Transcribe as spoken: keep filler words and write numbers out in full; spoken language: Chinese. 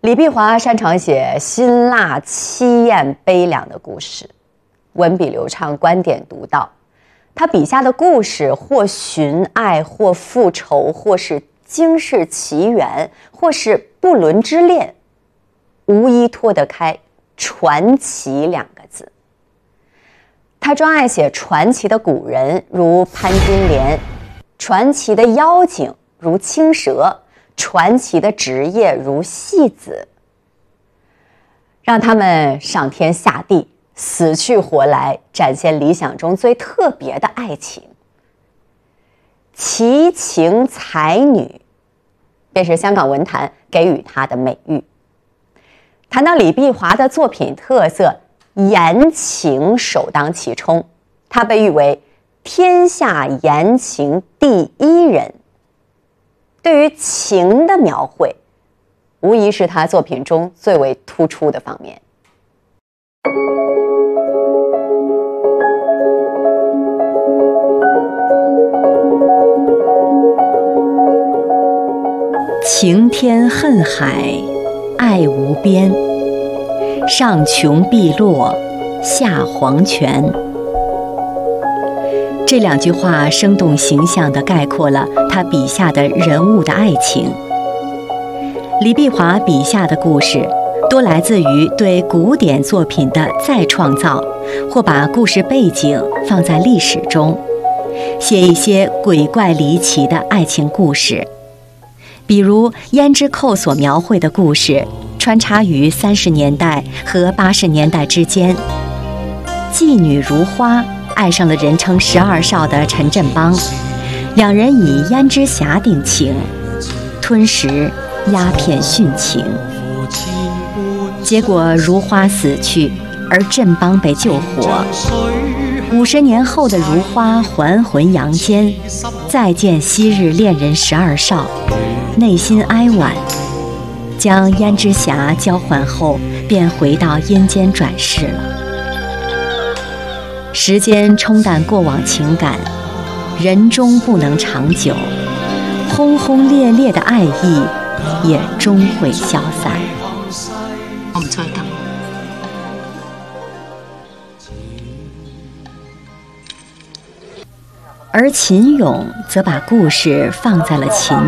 李碧华擅长写辛辣、凄艳、悲凉的故事，文笔流畅，观点独到。他笔下的故事或寻爱，或复仇，或是惊世奇缘，或是不伦之恋，无一脱得开传奇两个字。他专爱写传奇的古人，如潘金莲；传奇的妖精，如青蛇；传奇的职业，如戏子。让他们上天下地，死去活来，展现理想中最特别的爱情。奇情才女，便是香港文坛给予她的美誉。谈到李碧华的作品特色，言情首当其冲，她被誉为天下言情第一人。对于情的描绘，无疑是他作品中最为突出的方面。 情天恨海，爱无边，上穷碧落，下黄泉。这两句话生动形象地概括了他笔下的人物的爱情。李碧华笔下的故事多来自于对古典作品的再创造，或把故事背景放在历史中，写一些鬼怪离奇的爱情故事。比如胭脂扣所描绘的故事穿插于三十年代和八十年代之间，妓女如花爱上了人称十二少的陈振邦，两人以胭脂匣定情，吞食鸦片殉情。结果如花死去，而振邦被救活。五十年后的如花还魂阳间，再见昔日恋人十二少，内心哀婉，将胭脂匣交换后，便回到阴间转世了。时间冲淡过往情感，人终不能长久，轰轰烈烈的爱意也终会消散。 我唔再等。 而秦俑则把故事放在了秦